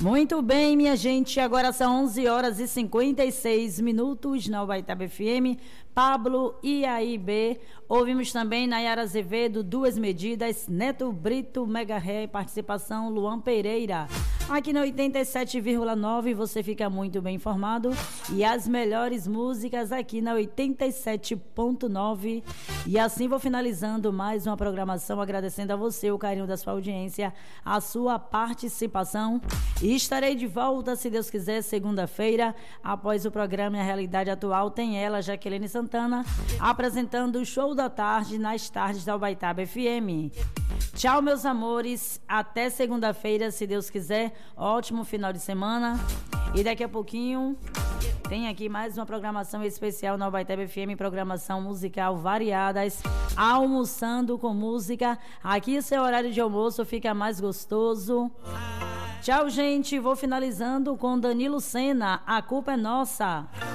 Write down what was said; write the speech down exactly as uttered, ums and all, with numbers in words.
Muito bem, minha gente, agora são onze horas e cinquenta e seis minutos na Ubaitaba F M. Pablo e aí B. Ouvimos também Nayara Azevedo, Duas Medidas, Neto Brito, Mega Ré, participação Luan Pereira. Aqui na oitenta e sete vírgula nove você fica muito bem informado. E as melhores músicas aqui na oitenta e sete ponto nove. E assim vou finalizando mais uma programação, agradecendo a você o carinho da sua audiência, a sua participação. E estarei de volta, se Deus quiser, segunda-feira, após o programa A Realidade Atual. Tem ela, Jaqueline Santana, apresentando o Show da Tarde nas tardes da Ubaitaba F M. Tchau, meus amores. Até segunda-feira, se Deus quiser. Ótimo final de semana. E daqui a pouquinho tem aqui mais uma programação especial na Ubaitaba F M, programação musical variadas, almoçando com música. Aqui seu horário de almoço fica mais gostoso. Tchau, gente. Vou finalizando com Danilo Sena, A Culpa é Nossa.